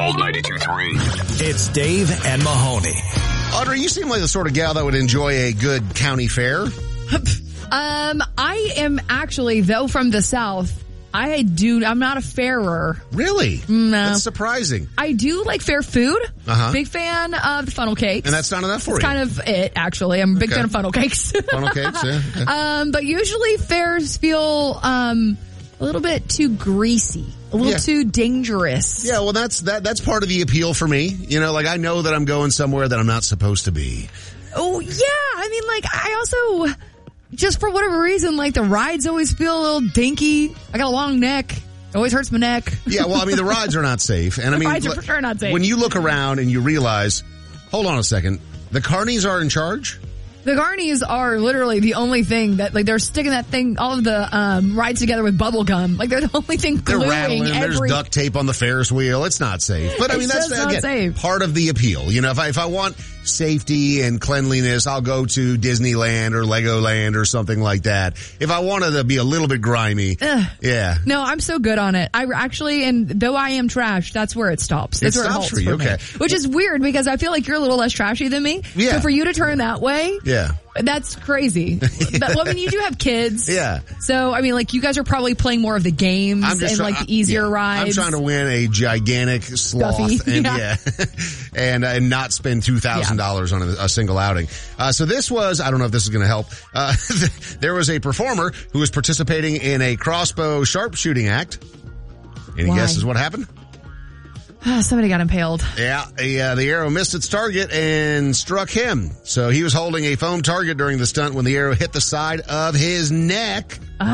Gold 92.3. It's Dave and Mahoney. Audrey, you seem like the sort of gal that would enjoy a good county fair. I am actually, though from the South, I'm not a fairer. Really? No. That's surprising. I do like fair food. Uh-huh. Big fan of the funnel cakes. And that's not enough for It's you? kind of it, actually. I'm a big fan of funnel cakes. Funnel cakes, yeah. Okay. But usually fairs feel a little bit too greasy, a little too dangerous. Yeah, well, that's part of the appeal for me. You know, like I know that I'm going somewhere that I'm not supposed to be. Oh, yeah. I mean, like, I also, just for whatever reason, like, the rides always feel a little dinky. I got a long neck. It always hurts my neck. Yeah, well, I mean, the rides are not safe. And I mean, rides are for sure not safe. When you look around and you realize, hold on a second, the carnies are in charge? The carnies are literally the only thing that, like, they're sticking that thing, all of the rides together with bubble gum. Like, they're the only thing gluing They're rattling. There's duct tape on the Ferris wheel. It's not safe. But I mean, that's again safe. Part of the appeal. You know, if I want safety and cleanliness, I'll go to Disneyland or Legoland or something like that. If I wanted to be a little bit grimy, yeah. No, I'm so good on it. I actually, and though I am trash, that's where it stops. That's where it halts for you. Okay. Me. Which is weird because I feel like you're a little less trashy than me. Yeah. So for you to turn that way, yeah, that's crazy. Well, I mean, you do have kids. Yeah. So, I mean, like, you guys are probably playing more of the games and like the easier rides. I'm trying to win a gigantic sloth Stuffy. and and not spend $2,000 on a single outing. So this was, I don't know if this is going to help. There was a performer who was participating in a crossbow sharpshooting act. Any guesses what happened? Somebody got impaled. Yeah, the arrow missed its target and struck him. So he was holding a foam target during the stunt when the arrow hit the side of his neck.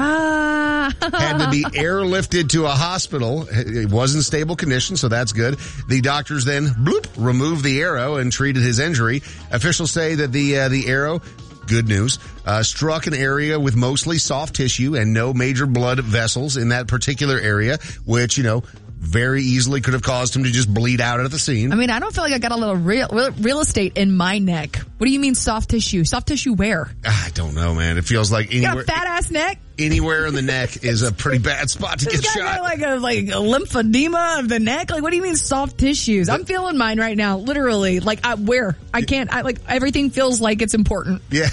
Had to be airlifted to a hospital. It was in stable condition, so that's good. The doctors then removed the arrow and treated his injury. Officials say that the arrow, good news, struck an area with mostly soft tissue and no major blood vessels in that particular area, which, you know, very easily could have caused him to just bleed out at the scene. I mean, I don't feel like I got a little real estate in my neck. What do you mean soft tissue? Soft tissue where? I don't know, man. It feels like anywhere. You got a fat ass neck? Anywhere in the neck is a pretty bad spot to get shot. Got like a lymphedema of the neck. Like, what do you mean soft tissues? I'm feeling mine right now, literally. Like, where? I can't. Like, everything feels like it's important. Yeah,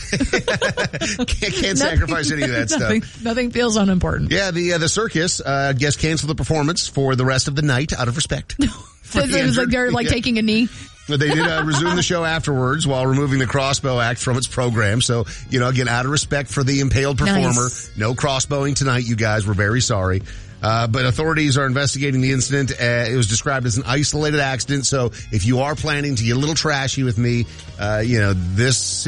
can't sacrifice any of that stuff. Nothing feels unimportant. Yeah, the circus guess canceled the performance for the rest of the night out of respect. It was like they're like taking a knee. But they did resume the show afterwards while removing the crossbow act from its program. So, you know, again, out of respect for the impaled performer, no crossbowing tonight, you guys. We're very sorry. But authorities are investigating the incident. It was described as an isolated accident. So if you are planning to get a little trashy with me, you know, this